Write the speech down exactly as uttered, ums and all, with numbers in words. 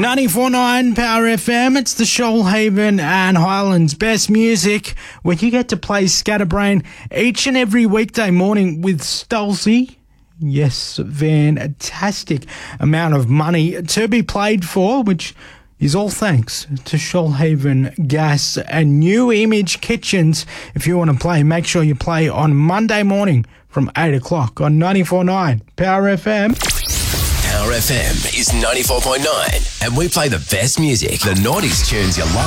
ninety-four point nine Power F M. It's the Shoalhaven and Highlands best music, where you get to play Scatterbrain each and every weekday morning with Stolzy. Yes, fantastic amount of money to be played for, which is all thanks to Shoalhaven Gas and New Image Kitchens. If you want to play, make sure you play on Monday morning from eight o'clock on ninety-four point nine Power F M. Power F M is ninety-four point nine, and we play the best music, the noughties tunes you love.